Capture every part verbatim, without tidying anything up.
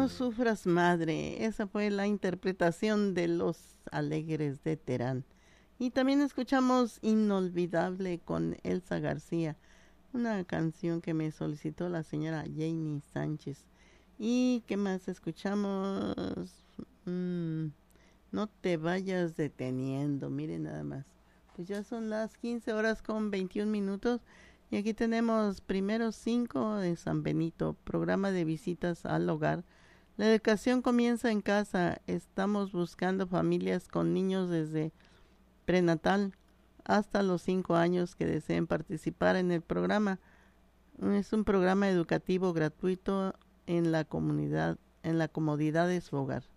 No sufras, madre. Esa fue la interpretación de Los Alegres de Terán. Y también escuchamos Inolvidable con Elsa García, una canción que me solicitó la señora Janie Sánchez. ¿Y qué más escuchamos? Mm, no te vayas deteniendo, miren nada más. Pues ya son las quince horas con veintiún minutos. Y aquí tenemos primero cinco de San Benito, programa de visitas al hogar. La educación comienza en casa. Estamos buscando familias con niños desde prenatal hasta los cinco años que deseen participar en el programa. Es un programa educativo gratuito en la comunidad, en la comodidad de su hogar.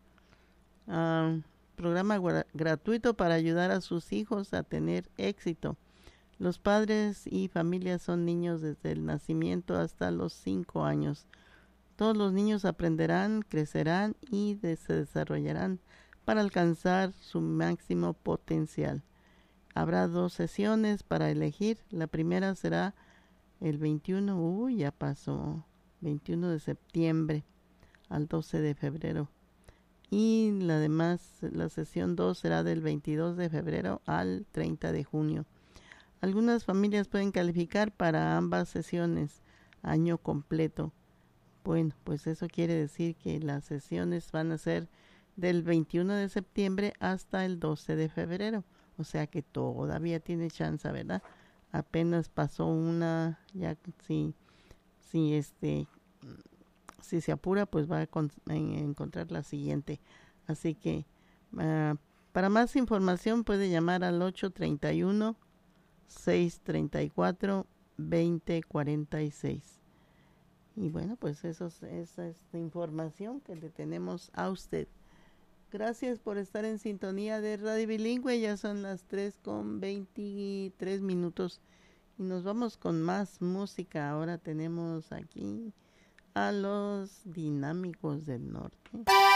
Uh, programa gra- gratuito para ayudar a sus hijos a tener éxito. Los padres y familias son niños desde el nacimiento hasta los cinco años. Todos los niños aprenderán, crecerán y de- se desarrollarán para alcanzar su máximo potencial. Habrá dos sesiones para elegir. La primera será el veintiuno, uy, ya pasó, veintiuno de septiembre al doce de febrero. Y la demás, la sesión dos será del veintidós de febrero al treinta de junio. Algunas familias pueden calificar para ambas sesiones, año completo. Bueno, pues eso quiere decir que las sesiones van a ser del veintiuno de septiembre hasta el doce de febrero. O sea que todavía tiene chance, ¿verdad? Apenas pasó una, ya si, si este, si se apura, pues va a con, en, encontrar la siguiente. Así que uh, para más información puede llamar al ocho treinta y uno, seiscientos treinta y cuatro, veinte cuarenta y seis. Y bueno, pues eso es, esa es la información que le tenemos a usted. Gracias por estar en sintonía de Radio Bilingüe. Ya son las tres con veintitrés minutos. Y nos vamos con más música. Ahora tenemos aquí a los Dinámicos del Norte.